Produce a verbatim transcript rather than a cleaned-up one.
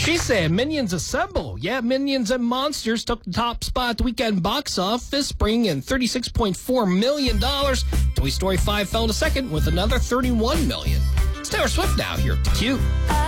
She said Minions Assemble. Yeah, Minions and Monsters took the top spot at the weekend box office, bringing in thirty-six point four million dollars. Toy Story five fell to second with another thirty-one million dollars. It's Taylor Swift now here at the Q.